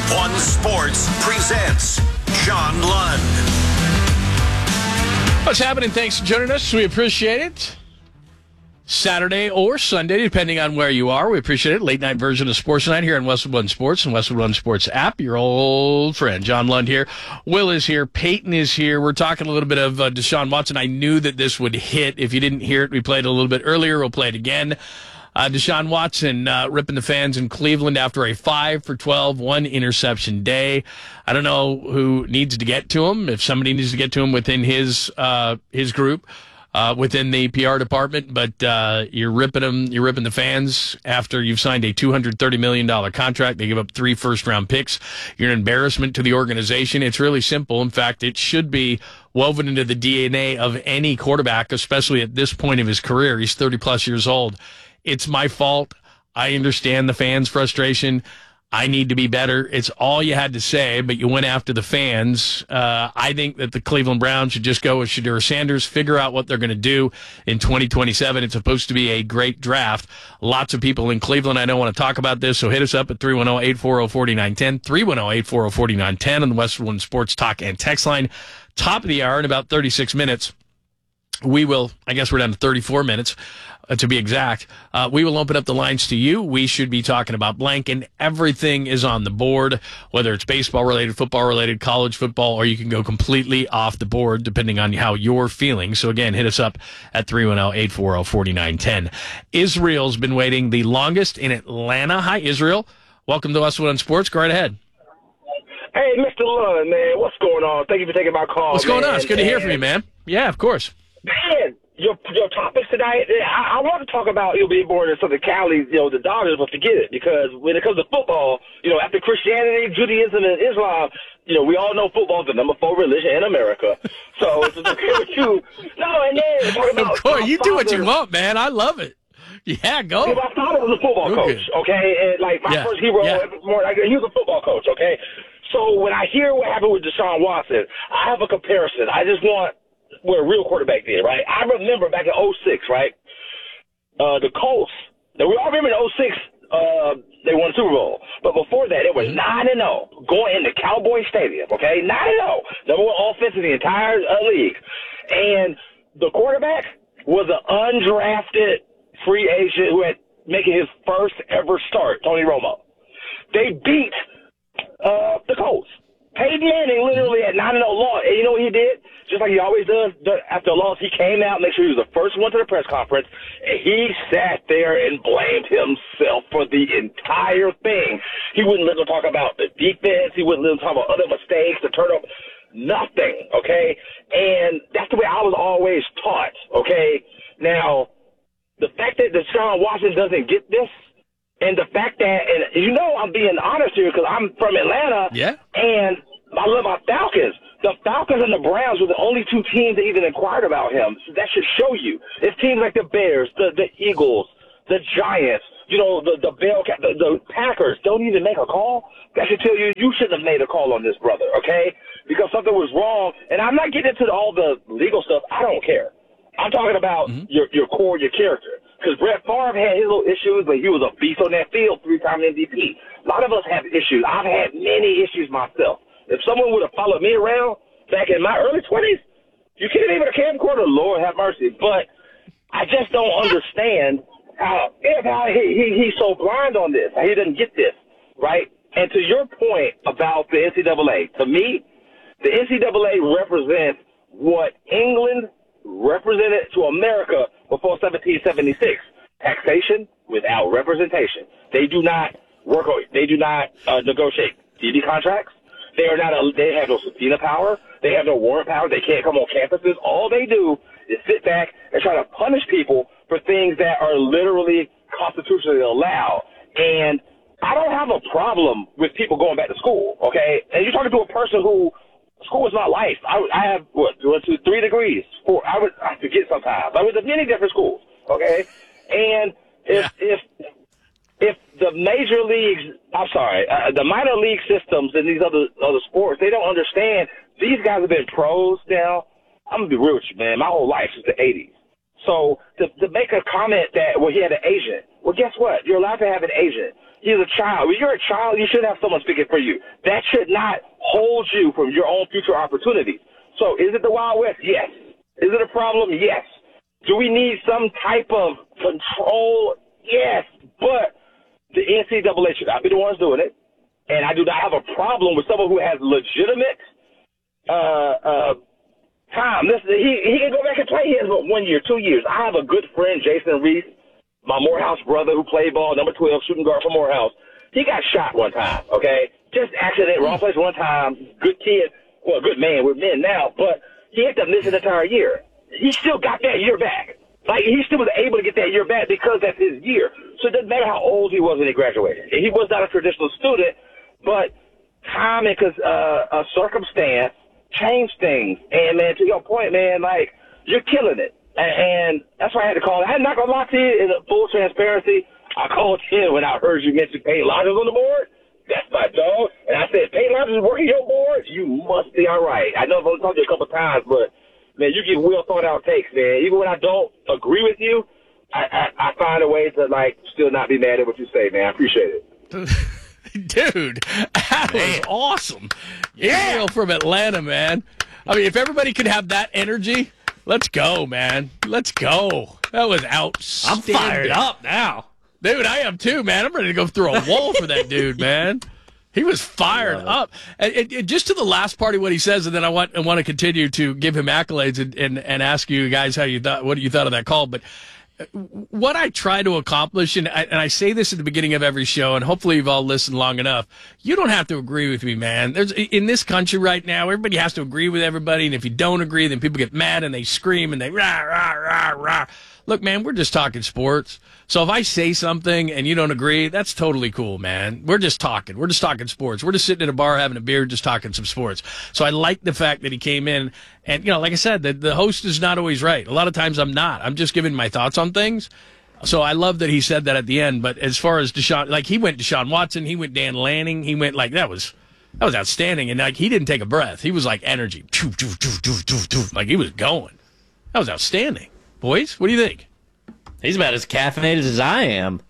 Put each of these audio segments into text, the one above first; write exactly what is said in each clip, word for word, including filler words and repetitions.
One Sports presents John Lund. What's happening? Thanks for joining us. We appreciate it. Saturday or Sunday, depending on where you are. We appreciate it. Late night version of Sports Night here on Westwood One Sports and Westwood One Sports app. Your old friend, John Lund here. Will is here. Peyton is here. We're talking a little bit of uh, Deshaun Watson. I knew that this would hit. If you didn't hear it, we played it a little bit earlier. We'll play it again. Uh, Deshaun Watson uh, ripping the fans in Cleveland after a five for twelve, one interception day. I don't know who needs to get to him, if somebody needs to get to him within his uh, his group. Uh, within the P R department, but uh, you're ripping them, you're ripping the fans after you've signed a two hundred thirty million dollars contract. They give up three first-round picks. You're an embarrassment to the organization. It's really simple. In fact, it should be woven into the D N A of any quarterback, especially at this point of his career. He's thirty-plus years old. It's my fault. I understand the fans' frustration. I need to be better. It's all you had to say, but you went after the fans. Uh, I think that the Cleveland Browns should just go with Shedeur Sanders, figure out what they're going to do in twenty twenty-seven. It's supposed to be a great draft. Lots of people in Cleveland I know want to talk about this, so hit us up at three one zero, eight four zero, four nine one zero, three one zero, eight four zero, four nine one zero on the Westwood One Sports Talk and Text line. Top of the hour in about thirty-six minutes. We will, I guess we're down to thirty-four minutes. Uh, to be exact, uh, we will open up the lines to you. We should be talking about blank, and everything is on the board, whether it's baseball-related, football-related, college football, or you can go completely off the board depending on how you're feeling. So, again, hit us up at three one zero, eight four zero, four nine one zero. Israel's been waiting the longest in Atlanta. Hi, Israel. Welcome to Westwood on Sports. Go right ahead. Hey, Mister Lund, man, what's going on? Thank you for taking my call. What's man. going on? It's good and, to hear from you, man. Yeah, of course. Man, your your topics tonight, I, I want to talk about you'll be born in Southern Cali, you know, the Dodgers, but forget it, because when it comes to football, you know, after Christianity, Judaism, and Islam, you know, we all know football is the number four religion in America. So it's okay with you. No, and then talking about of course, you do what you father, want, man. I love it. Yeah, go. My father was a football Okay. coach, okay? And, like, my Yeah, first hero, yeah. more, like, he was a football coach, okay? So when I hear what happened with Deshaun Watson, I have a comparison. I just want what a real quarterback did, right? I remember back in oh six, right? Uh, the Colts, we all remember in oh six, uh, they won the Super Bowl. But before that, it was nine and oh going into Cowboy Stadium, okay? nine and oh Number one offense in the entire uh, league. And the quarterback was an undrafted free agent who had making his first ever start, Tony Romo. They beat uh, the Colts. Peyton Manning literally at nine and oh lost. And you know what he did? Just like he always does after a loss, he came out, make sure he was the first one to the press conference, and he sat there and blamed himself for the entire thing. He wouldn't let them talk about the defense. He wouldn't let them talk about other mistakes, the turnover, nothing, okay? And that's the way I was always taught, okay? Now, the fact that Deshaun Watson doesn't get this, and the fact that, and you know I'm being honest here because I'm from Atlanta, Yeah. and I love my Falcons. The Falcons and the Browns were the only two teams that even inquired about him. So that should show you. It's teams like the Bears, the, the Eagles, the Giants, you know, the the, Bell, the the Packers don't even make a call. That should tell you you shouldn't have made a call on this, brother, okay? Because something was wrong. And I'm not getting into all the legal stuff. I don't care. I'm talking about mm-hmm. your your core, your character. Because Brett Favre had his little issues, but he was a beast on that field, three-time M V P. A lot of us have issues. I've had many issues myself. If someone would have followed me around back in my early twenties, you can't even a camcorder, Lord have mercy. But I just don't understand how, how he, he, he's so blind on this, how he doesn't get this, right? And to your point about the N C double A, to me, the N C double A represents what England represented to America before seventeen seventy-six. Taxation without representation. They do not work on, they do not uh, negotiate T V contracts. They are not. A, they have no subpoena power. They have no warrant power. They can't come on campuses. All they do is sit back and try to punish people for things that are literally constitutionally allowed. And I don't have a problem with people going back to school. Okay, and you're talking to a person who school is my life. I, I have what one, two, three degrees. Four. I would. I forget sometimes. I went to many different schools. Okay, and if yeah. if if the major leagues, I'm sorry, uh, the minor league systems in these other other sports, they don't understand. These guys have been pros now. I'm gonna be real with you, man. My whole life since the eighties. So to to make a comment that well he had an agent, Well, guess what? You're allowed to have an agent. He's a child. When you're a child, you should have someone speaking for you. That should not hold you from your own future opportunities. So is it the Wild West? Yes. Is it a problem? Yes. Do we need some type of control? Yes. But the N C double A should not be the ones doing it. And I do not have a problem with someone who has legitimate uh, uh, time. Listen, he, he can go back and play his one year, two years. I have a good friend, Jason Reese, my Morehouse brother who played ball, number twelve, shooting guard for Morehouse. He got shot one time, okay? Just accident, wrong place one time. Good kid. Well, good man. We're men now. But he ended up missing an entire year. He still got that year back. Like, he still was able to get that year back because that's his year. So it doesn't matter how old he was when he graduated. He was not a traditional student, but time and cause, uh, a circumstance changed things. And, man, to your point, man, like, you're killing it. And, and that's why I had to call. I'm not going to lie to you in full transparency. I called him when I heard you mention Peyton Lodges on the board. That's my dog. And I said, Peyton Lodges is working your board? You must be all right. I know I've only talked to you a couple of times, but, man, you get well thought out takes, man. Even when I don't agree with you, I, I, I find a way to, like, still not be mad at what you say, man. I appreciate it. Dude, that was awesome. Gabriel from Atlanta, man. I mean, if everybody could have that energy, let's go, man. Let's go. That was outstanding. I'm fired up now. Dude, I am too, man. I'm ready to go through a wall for that dude, man. He was fired up. And, and, and just to the last part of what he says, and then I want I want to continue to give him accolades and, and, and ask you guys how you thought, what you thought of that call. But what I try to accomplish, and I, and I say this at the beginning of every show, and hopefully you've all listened long enough, you don't have to agree with me, man. There's in this country right now, everybody has to agree with everybody, and if you don't agree, then people get mad and they scream and they rah, rah, rah, rah. Look, man, we're just talking sports. So if I say something and you don't agree, that's totally cool, man. We're just talking. We're just talking sports. We're just sitting in a bar having a beer, just talking some sports. So I like the fact that he came in and, you know, like I said, the, the host is not always right. A lot of times I'm not. I'm just giving my thoughts on things. So I love that he said that at the end. But as far as Deshaun, like he went Deshaun Watson, he went Dan Lanning, he went like that was that was outstanding. And like he didn't take a breath. He was like energy. Like he was going. That was outstanding. Boys, what do you think? He's about as caffeinated as I am.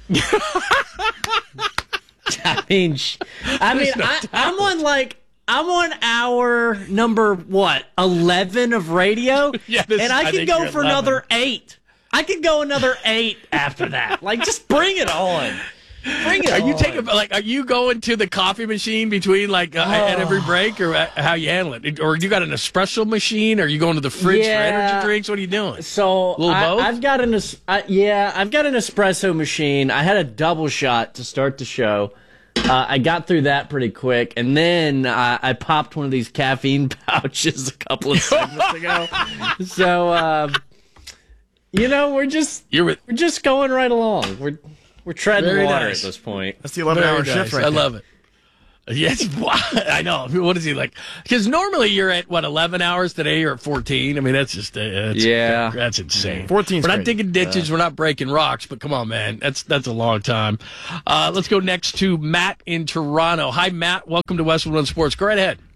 I mean, I mean, no I, I'm on like I'm on hour number what eleven of radio, yeah, this, and I, I could go for eleven. Another eight. I could go another eight after that. Like, just bring it on. Bring it are on. you taking like? Are you going to the coffee machine between like uh, oh. at every break, or uh, how you handle it? Or you got an espresso machine? Or are you going to the fridge yeah. for energy drinks? What are you doing? So a little I, both? I've got an uh, yeah, I've got an espresso machine. I had a double shot to start the show. Uh, I got through that pretty quick, and then uh, I popped one of these caffeine pouches a couple of segments ago. So uh, you know, we're just You're with- we're just going right along. We're We're treading Very water nice. at this point. That's the eleven-hour nice. shift right I there. love it. Yes, I know. What is he like? Because normally you're at, what, eleven hours today or fourteen? I mean, that's just, uh, that's, Yeah. that's insane. fourteen's We're not crazy. digging ditches. We're not breaking rocks, but come on, man. That's that's a long time. Uh, let's go next to Matt in Toronto. Hi, Matt. Welcome to Westwood One Sports. Go right ahead.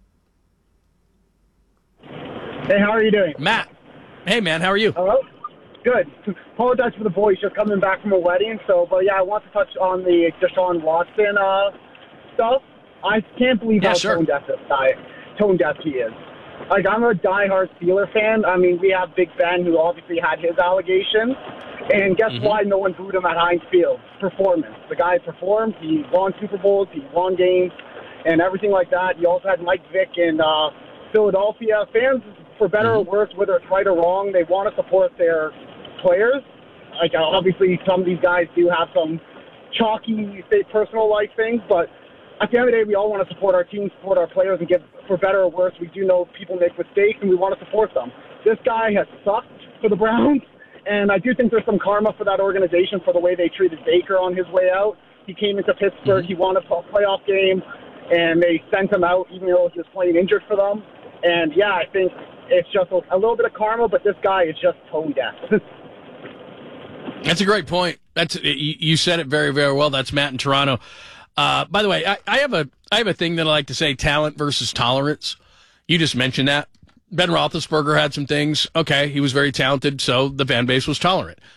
Hey, how are you doing? Matt. Hey, man. How are you? Hello? Good. Apologize for the voice, just coming back from a wedding. So, but yeah, I want to touch on the Deshaun Watson uh, stuff. I can't believe Yeah, how sure. tone deaf this guy, tone deaf he is. Like, I'm a diehard Steeler fan. I mean, we have Big Ben, who obviously had his allegations. And guess Mm-hmm. why no one booed him at Heinz Field? Performance. The guy performed. He won Super Bowls. He won games and everything like that. You also had Mike Vick in uh, Philadelphia. Fans, for better or worse, whether it's right or wrong, they want to support their players. Like, uh, obviously, some of these guys do have some chalky, say, personal life things, but at the end of the day, we all want to support our team, support our players, and give, for better or worse, we do know people make mistakes, and we want to support them. This guy has sucked for the Browns, and I do think there's some karma for that organization for the way they treated Baker on his way out. He came into Pittsburgh, he won a playoff game, and they sent him out even though he was playing injured for them. And, yeah, I think it's just a, a little bit of karma, but this guy is just tone deaf. That's a great point. That's you, you said it very, very well. That's Matt in Toronto. Uh, by the way, I, I have a I have a thing that I like to say: talent versus tolerance. You just mentioned that. Ben Roethlisberger had some things. Okay, he was very talented, so the fan base was tolerant.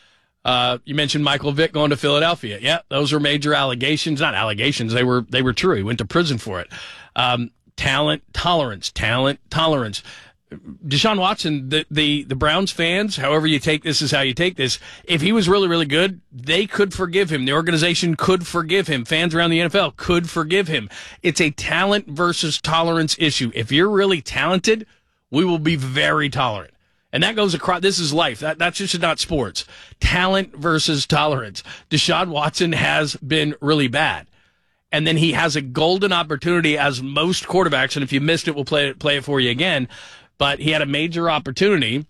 Uh, you mentioned Michael Vick going to Philadelphia. Yeah, those were major allegations. Not allegations. They were they were true. He went to prison for it. Um, talent, tolerance, talent, tolerance. Deshaun Watson, the, the, the Browns fans, however you take this is how you take this. If he was really, really good, they could forgive him. The organization could forgive him. Fans around the N F L could forgive him. It's a talent versus tolerance issue. If you're really talented, we will be very tolerant. And that goes across, this is life. That, that's just not sports. Talent versus tolerance. Deshaun Watson has been really bad. And then he has a golden opportunity, as most quarterbacks, and if you missed it, we'll play it, play it for you again. But he had a major opportunity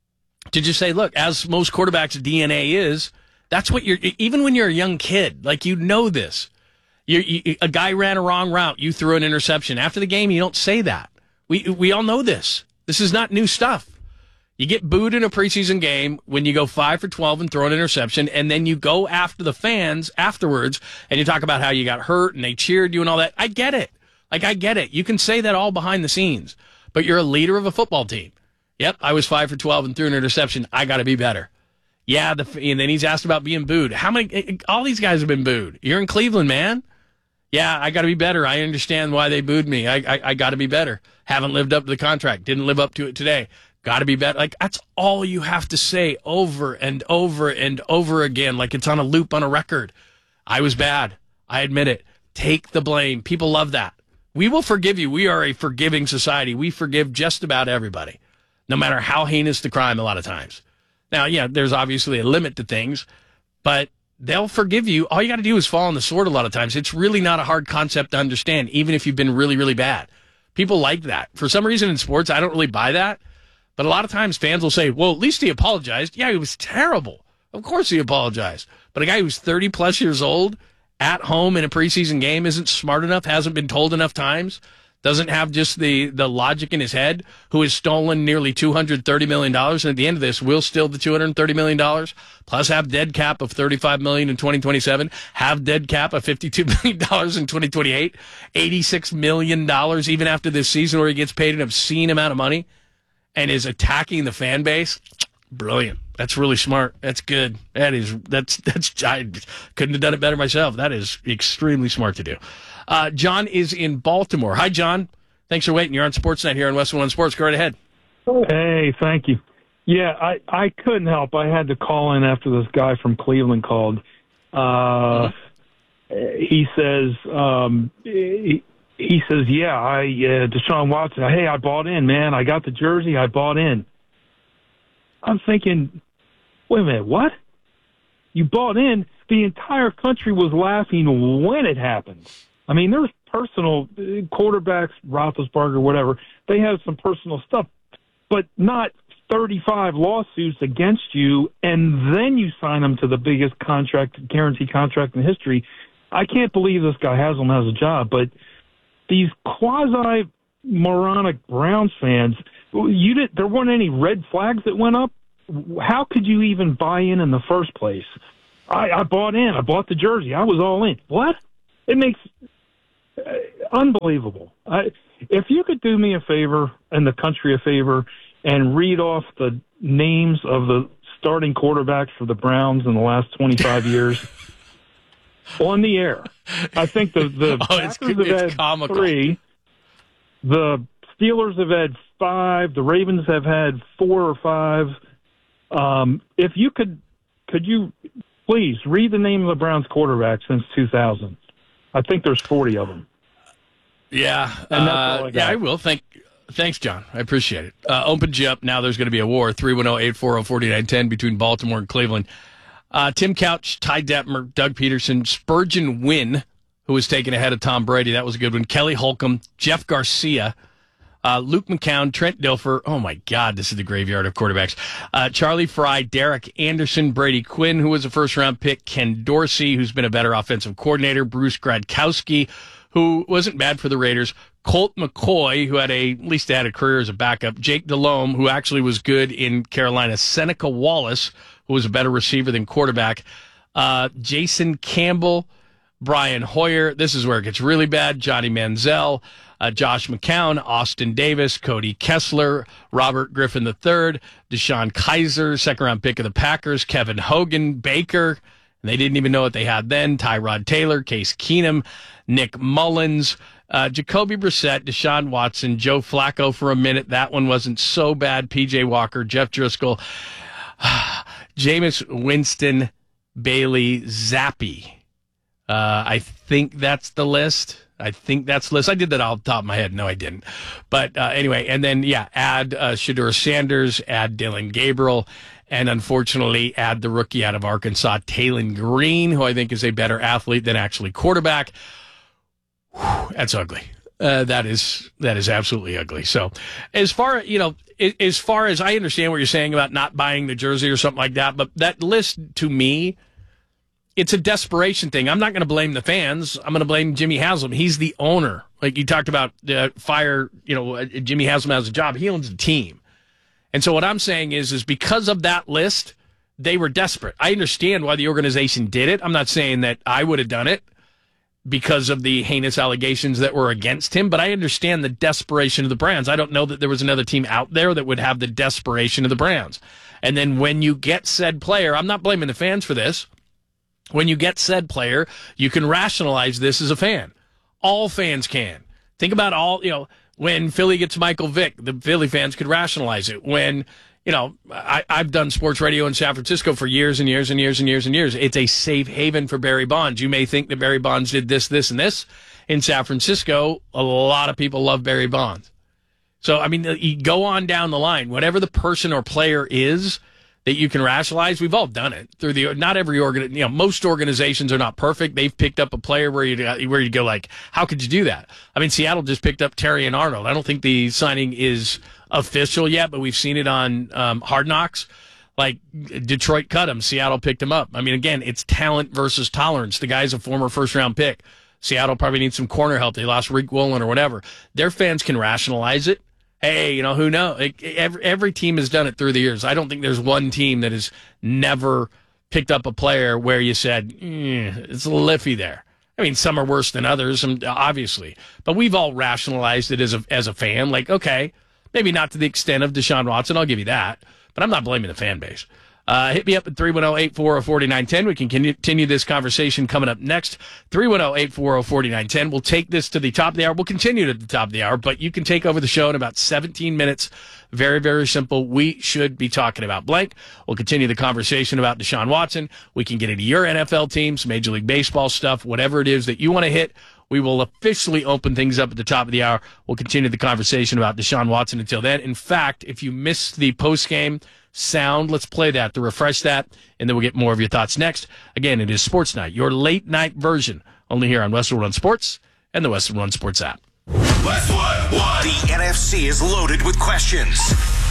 to just say, look, as most quarterbacks' D N A is, that's what you're, even when you're a young kid, like, you know this. You, you, a guy ran a wrong route, you threw an interception. After the game, you don't say that. We we all know this. This is not new stuff. You get booed in a preseason game when you go five for twelve and throw an interception, and then you go after the fans afterwards, and you talk about how you got hurt and they cheered you and all that. I get it. Like, I get it. You can say that all behind the scenes. But you're a leader of a football team. Yep, I was five for twelve and threw an interception. I got to be better. Yeah, the, and then he's asked about being booed. How many? All these guys have been booed. You're in Cleveland, man. Yeah, I got to be better. I understand why they booed me. I I, I got to be better. Haven't lived up to the contract. Didn't live up to it today. Got to be better. Like, that's all you have to say over and over and over again, like it's on a loop on a record. I was bad. I admit it. Take the blame. People love that. We will forgive you. We are a forgiving society. We forgive just about everybody, no matter how heinous the crime a lot of times. Now, yeah, there's obviously a limit to things, but they'll forgive you. All you got to do is fall on the sword a lot of times. It's really not a hard concept to understand, even if you've been really, really bad. People like that. For some reason in sports, I don't really buy that, but a lot of times fans will say, well, at least he apologized. Yeah, he was terrible. Of course he apologized. But a guy who's thirty-plus years old at home in a preseason game isn't smart enough, hasn't been told enough times, doesn't have just the, the logic in his head, who has stolen nearly two hundred thirty million dollars, and at the end of this will steal the two hundred thirty million dollars, plus have dead cap of thirty-five million dollars in twenty twenty-seven, have dead cap of fifty-two million dollars in twenty twenty-eight, eighty-six million dollars even after this season where he gets paid an obscene amount of money, and is attacking the fan base. Brilliant. That's really smart. That's good. That is, that's, that's, I couldn't have done it better myself. That is extremely smart to do. Uh, John is in Baltimore. Hi, John. Thanks for waiting. You're on Sportsnet here on West One Sports. Go right ahead. Hey, thank you. Yeah, I, I couldn't help. I had to call in after this guy from Cleveland called. Uh, uh-huh. He says, um, he, he says, yeah, I, uh, Deshaun Watson, hey, I bought in, man. I got the jersey. I bought in. I'm thinking, wait a minute, what? You bought in? The entire country was laughing when it happened. I mean, there's personal quarterbacks, Roethlisberger, whatever. They have some personal stuff, but not thirty-five lawsuits against you, and then you sign them to the biggest contract, guaranteed contract in history. I can't believe this guy Haslam has a job, but these quasi-moronic Browns fans, you did, there weren't any red flags that went up. How could you even buy in in the first place? I, I bought in. I bought the jersey. I was all in. What? It makes uh, unbelievable. I, if you could do me a favor and the country a favor and read off the names of the starting quarterbacks for the Browns in the last twenty-five years on the air. I think the, the oh, Packers it's, have it's had comical. three. The Steelers have had five. The Ravens have had four or five. Um, if you could, could you please read the name of the Browns quarterback since two thousand? I think there's forty of them. Yeah, And that's uh, all I got. yeah, I will. Thank, thanks, John. I appreciate it. Uh, opened you up. Now there's going to be a war. three one zero, eight four zero, four nine one zero between Baltimore and Cleveland. Uh, Tim Couch, Ty Detmer, Doug Peterson, Spurgeon Wynn, who was taken ahead of Tom Brady. That was a good one. Kelly Holcomb, Jeff Garcia, uh, Luke McCown, Trent Dilfer. Oh, my God, this is the graveyard of quarterbacks. Uh, Charlie Fry, Derek Anderson, Brady Quinn, who was a first-round pick, Ken Dorsey, who's been a better offensive coordinator, Bruce Gradkowski, who wasn't bad for the Raiders, Colt McCoy, who had a, at least had a career as a backup, Jake Delhomme, who actually was good in Carolina, Seneca Wallace, who was a better receiver than quarterback, uh, Jason Campbell, Brian Hoyer. This is where it gets really bad. Johnny Manziel, uh, Josh McCown, Austin Davis, Cody Kessler, Robert Griffin the third, Deshaun Kaiser, second-round pick of the Packers, Kevin Hogan, Baker, and they didn't even know what they had then, Tyrod Taylor, Case Keenum, Nick Mullins, uh, Jacoby Brissett, Deshaun Watson, Joe Flacco for a minute. That one wasn't so bad. P J Walker, Jeff Driscoll, Jameis Winston, Bailey Zappi. Uh, I think that's the list. I think that's the list. I did that off the top of my head. No, I didn't. But uh, anyway, and then, yeah, add uh, Shedeur Sanders, add Dylan Gabriel, and unfortunately add the rookie out of Arkansas, Taylon Green, who I think is a better athlete than actually quarterback. Whew, that's ugly. Uh, that is that is absolutely ugly. So as far, you know, as far as I understand what you're saying about not buying the jersey or something like that, but that list to me, it's a desperation thing. I'm not going to blame the fans. I'm going to blame Jimmy Haslam. He's the owner. Like you talked about, uh, fire, you know, uh, Jimmy Haslam has a job. He owns the team. And so what I'm saying is, is because of that list, they were desperate. I understand why the organization did it. I'm not saying that I would have done it because of the heinous allegations that were against him, but I understand the desperation of the Browns. I don't know that there was another team out there that would have the desperation of the Browns. And then when you get said player, I'm not blaming the fans for this. When you get said player, you can rationalize this as a fan. All fans can. Think about all, you know, when Philly gets Michael Vick, the Philly fans could rationalize it. When, you know, I, I've done sports radio in San Francisco for years and years and years and years and years. It's a safe haven for Barry Bonds. You may think that Barry Bonds did this, this, and this. In San Francisco, a lot of people love Barry Bonds. So, I mean, you go on down the line. Whatever the person or player is that you can rationalize, we've all done it through the, not every organ, you know, most organizations are not perfect. They've picked up a player where you, where you go like, how could you do that? I mean, Seattle just picked up Terry and Arnold. I don't think the signing is official yet, but we've seen it on um, Hard Knocks. Like Detroit cut him. Seattle picked him up. I mean, again, it's talent versus tolerance. The guy's a former first round pick. Seattle probably needs some corner help. They lost Rick Woolen or whatever. Their fans can rationalize it. Hey, you know, who knows? Every, every team has done it through the years. I don't think there's one team that has never picked up a player where you said, eh, it's a little iffy there. I mean, some are worse than others, obviously. But we've all rationalized it as a, as a fan. Like, okay, maybe not to the extent of Deshaun Watson. I'll give you that. But I'm not blaming the fan base. Uh, hit me up at three one zero, eight four zero, four nine one zero. We can continue this conversation coming up next. three one zero, eight four zero, four nine one zero. We'll take this to the top of the hour. We'll continue to the top of the hour, but you can take over the show in about seventeen minutes. Very, very simple. We should be talking about blank. We'll continue the conversation about Deshaun Watson. We can get into your N F L teams, Major League Baseball stuff, whatever it is that you want to hit. We will officially open things up at the top of the hour. We'll continue the conversation about Deshaun Watson until then. In fact, if you missed the post-game sound, let's play that to refresh that, and then we'll get more of your thoughts next. Again, it is Sports Night, your late night version, only here on Westwood One Sports and the Westwood One Sports app. Westwood One. The N F C is loaded with questions.